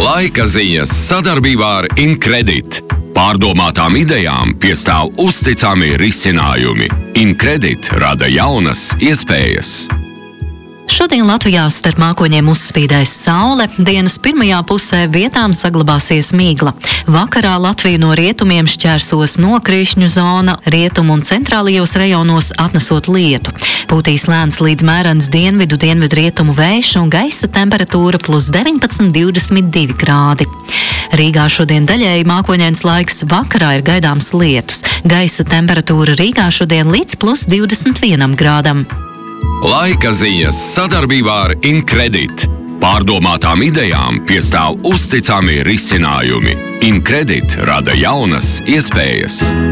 Laika ziņas sadarbībā ar Incredit. Pārdomātām idejām piestāv uzticami risinājumi. Incredit rada jaunas iespējas. Šodien Latvijā starp mākoņiem uzspīdēs saule, dienas pirmajā pusē vietām saglabāsies migla. Vakarā Latviju no rietumiem šķērsos nokrišņu zona, rietumu un centrālajos rajonos atnesot lietu. Pūtīs lēns līdz mērens dienvidu-dienvidrietumu vējš un gaisa temperatūra +19–22 grādi. Rīgā šodien daļēji mākoņains laiks, vakarā ir gaidāms lietus. Gaisa temperatūra Rīgā šodien līdz +21 grādam. Laika ziņas sadarbībā ar Incredit. Pārdomātām idejām piestāv uzticami risinājumi. Incredit rada jaunas iespējas.